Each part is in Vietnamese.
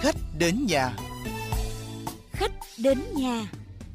Khách đến nhà. Khách đến nhà.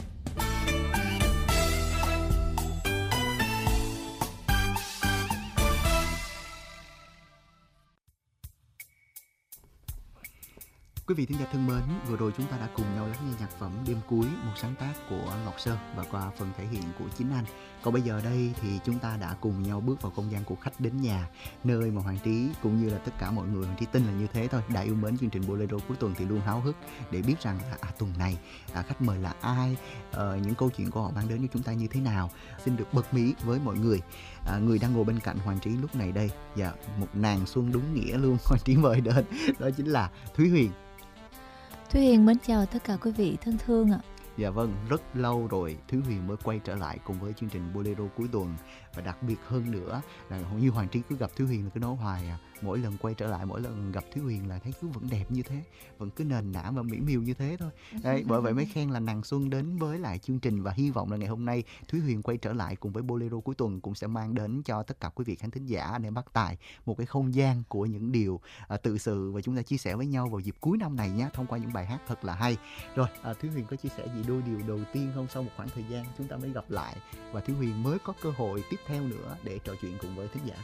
Quý vị thính giả thân mến, vừa rồi chúng ta đã cùng nhau lắng nghe nhạc phẩm Đêm Cuối, một sáng tác của Ngọc Sơn và qua phần thể hiện của chính anh. Còn bây giờ đây thì chúng ta đã cùng nhau bước vào không gian của Khách đến nhà, nơi mà Hoàng Trí cũng như là tất cả mọi người, Hoàng Trí tin là như thế thôi, đã yêu mến chương trình Bolero cuối tuần thì luôn háo hức để biết rằng là tuần này khách mời là ai, những câu chuyện của họ mang đến cho chúng ta như thế nào. Xin được bật mí với mọi người. Người đang ngồi bên cạnh Hoàng Trí lúc này đây, dạ, một nàng xuân đúng nghĩa luôn, Hoàng Trí mời đến, đó chính là Thúy Huyền. Thúy Huyền mến chào tất cả quý vị thân thương ạ. Dạ vâng, rất lâu rồi Thúy Huyền mới quay trở lại cùng với chương trình Bolero cuối tuần. Và đặc biệt hơn nữa là hầu như Hoàng Trí cứ gặp Thúy Huyền là cứ nói hoài mỗi lần quay trở lại, mỗi lần gặp Thúy Huyền là thấy cứ vẫn đẹp như thế, vẫn cứ nền nã và mỹ miều như thế thôi. Đấy, bởi vậy mới khen là nàng xuân đến với lại chương trình, và hy vọng là ngày hôm nay Thúy Huyền quay trở lại cùng với Bolero cuối tuần cũng sẽ mang đến cho tất cả quý vị khán thính giả anh em Bắc Tài một cái không gian của những điều tự sự và chúng ta chia sẻ với nhau vào dịp cuối năm này nhé, thông qua những bài hát thật là hay. Rồi, Thúy Huyền có chia sẻ gì đôi điều đầu tiên không, sau một khoảng thời gian chúng ta mới gặp lại và Thúy Huyền mới có cơ hội tiếp theo nữa để trò chuyện cùng với thính giả?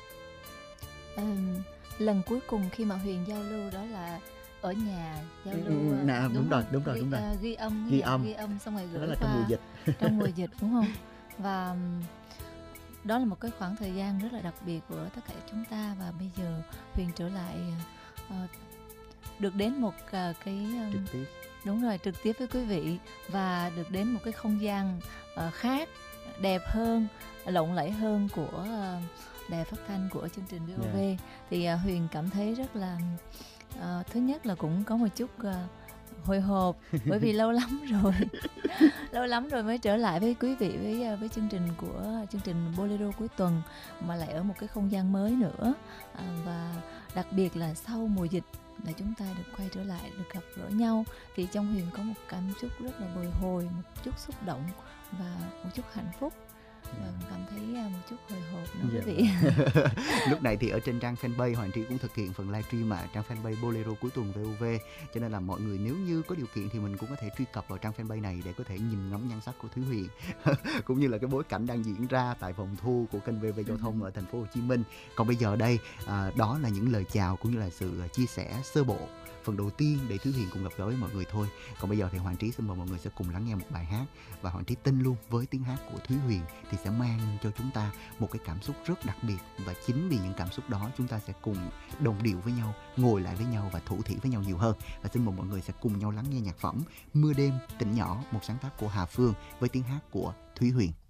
Lần cuối cùng khi mà Huyền giao lưu đó là ở nhà giao lưu. Đúng rồi. Ghi âm xong rồi gửi đó là qua trong mùa dịch. Trong mùa dịch đúng không? Và đó là một cái khoảng thời gian rất là đặc biệt của tất cả chúng ta, và bây giờ Huyền trở lại được đến một cái trực tiếp. Đúng rồi, trực tiếp với quý vị và được đến một cái không gian khác, đẹp hơn, lộng lẫy hơn của đài phát thanh của chương trình VOV. Thì Huyền cảm thấy rất là thứ nhất là cũng có một chút hồi hộp bởi vì lâu lắm rồi mới trở lại với quý vị với chương trình Bolero cuối tuần, mà lại ở một cái không gian mới nữa, và đặc biệt là sau mùa dịch là chúng ta được quay trở lại, được gặp gỡ nhau, thì trong Huyền có một cảm xúc rất là bồi hồi, một chút xúc động và một chút hạnh phúc. Và cảm thấy một chút hồi hộp nữa quý vị. Lúc này thì ở trên trang fanpage Hoàng Trí cũng thực hiện phần livestream trang fanpage Bolero cuối tuần VOV, cho nên là mọi người nếu như có điều kiện thì mình cũng có thể truy cập vào trang fanpage này để có thể nhìn ngắm nhan sắc của Thúy Huyền cũng như là cái bối cảnh đang diễn ra tại phòng thu của kênh VV Giao thông ở thành phố Hồ Chí Minh. Còn bây giờ đây đó là những lời chào cũng như là sự chia sẻ sơ bộ phần đầu tiên để Thúy Huyền cùng gặp gỡ với mọi người thôi. Còn bây giờ thì Hoàng Trí xin mời mọi người sẽ cùng lắng nghe một bài hát, và Hoàng Trí tin luôn với tiếng hát của Thúy Huyền thì sẽ mang cho chúng ta một cái cảm xúc rất đặc biệt, và chính vì những cảm xúc đó chúng ta sẽ cùng đồng điệu với nhau, ngồi lại với nhau và thủ thỉ với nhau nhiều hơn. Và xin mời mọi người sẽ cùng nhau lắng nghe nhạc phẩm Mưa đêm tỉnh nhỏ, một sáng tác của Hà Phương với tiếng hát của Thúy Huyền.